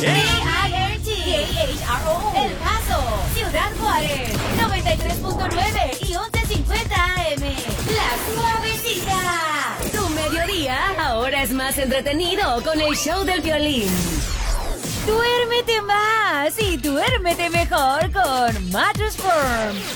KHRO, El Paso, Ciudad Juárez, 93.9 y 1150 AM. La Suavecita. Tu mediodía ahora es más entretenido con el show del violín. Duérmete más y duérmete mejor con Mattress Firm.